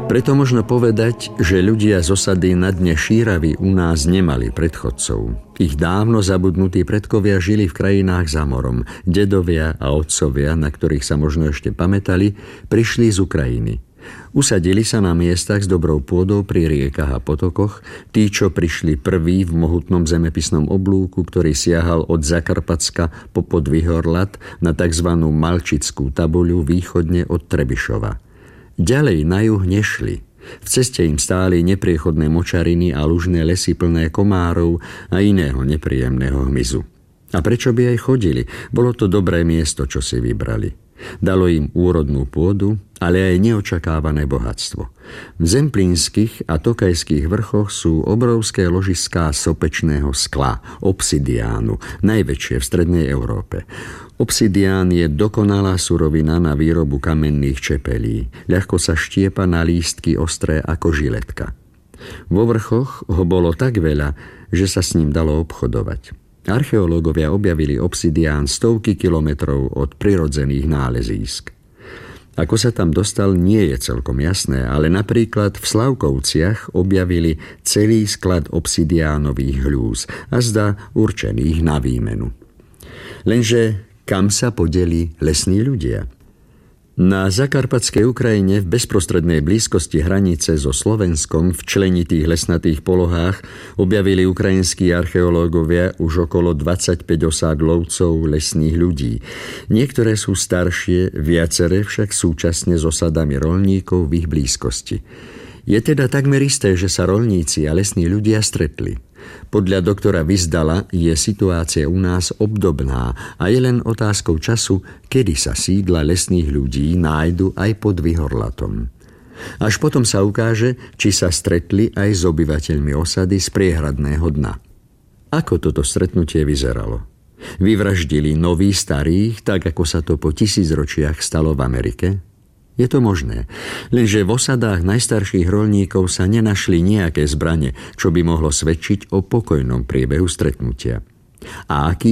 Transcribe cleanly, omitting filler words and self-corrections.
Preto možno povedať, že ľudia z osady na dne Šíravy u nás nemali predchodcov. Ich dávno zabudnutí predkovia žili v krajinách za morom. Dedovia a otcovia, na ktorých sa možno ešte pamätali, prišli z Ukrajiny. Usadili sa na miestach s dobrou pôdou pri riekach a potokoch, tí, čo prišli prví v mohutnom zemepisnom oblúku, ktorý siahal od Zakarpatska po Podvihorlat na tzv. Malčickú tabuľu východne od Trebišova. Ďalej na juh nešli. V ceste im stáli nepriechodné močariny a lužné lesy plné komárov a iného nepríjemného hmyzu. A prečo by aj chodili? Bolo to dobré miesto, čo si vybrali. Dalo im úrodnú pôdu, ale aj neočakávané bohatstvo. V zemplínskych a tokajských vrchoch sú obrovské ložiská sopečného skla, obsidiánu, najväčšie v strednej Európe. Obsidián je dokonalá surovina na výrobu kamenných čepelí. Ľahko sa štiepa na lístky ostré ako žiletka. Vo vrchoch ho bolo tak veľa, že sa s ním dalo obchodovať. Archeológovia objavili obsidián stovky kilometrov od prirodzených nálezísk. Ako sa tam dostal, nie je celkom jasné, ale napríklad v Slavkovciach objavili celý sklad obsidiánových hľúz a zdá určených na výmenu. Lenže kam sa podeli lesní ľudia? Na zakarpatskej Ukrajine v bezprostrednej blízkosti hranice so Slovenskom v členitých lesnatých polohách objavili ukrajinskí archeológovia už okolo 25 osád lovcov lesných ľudí. Niektoré sú staršie, viaceré však súčasne s osadami roľníkov v ich blízkosti. Je teda takmer isté, že sa roľníci a lesní ľudia stretli. Podľa doktora Vyzdala je situácia u nás obdobná a je len otázkou času, kedy sa sídla lesných ľudí nájdu aj pod Vyhorlatom. Až potom sa ukáže, či sa stretli aj s obyvateľmi osady z priehradného dna. Ako toto stretnutie vyzeralo? Vyvraždili noví starých, tak ako sa to po 1000 ročiach stalo v Amerike? Je to možné, lenže v osadách najstarších roľníkov sa nenašli nejaké zbrane, čo by mohlo svedčiť o pokojnom priebehu stretnutia. A aký